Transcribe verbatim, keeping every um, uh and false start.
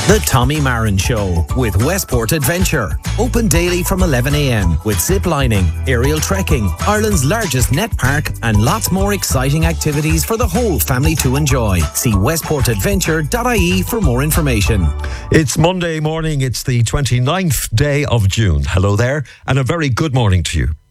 The Tommy Marin Show with Westport Adventure. Open daily from eleven a m with zip lining, aerial trekking, Ireland's largest net park, and lots more exciting activities for the whole family to enjoy. See westport adventure dot I E for more information. It's Monday morning. It's the twenty-ninth day of June. Hello there, and a very good morning to you.